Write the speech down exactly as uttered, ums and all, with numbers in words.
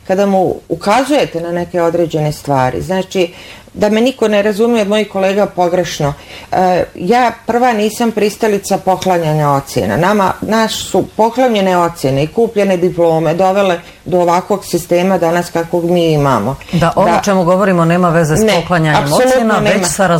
kada mu ukazujete na neke određene stvari. Znači, da me niko ne razumije od mojih kolega pogrešno, e, ja prva nisam pristalica poklanjanja ocjena. Nama, naš su poklanjene ocjene i kupljene diplome dovele do ovakvog sistema danas kakvog mi imamo. Da, ovo da, čemu govorimo nema veze s poklanjanjem ocjena, već sa